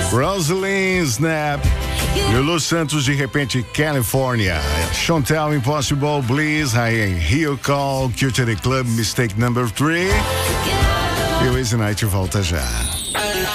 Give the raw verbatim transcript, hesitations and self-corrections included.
Rosalind Snap, Lulu Santos, De Repente, California, Chantel, Impossible Bliss, Ryan Rio Call, Culture Club, Mistake Number three. E o Easy Night volta já.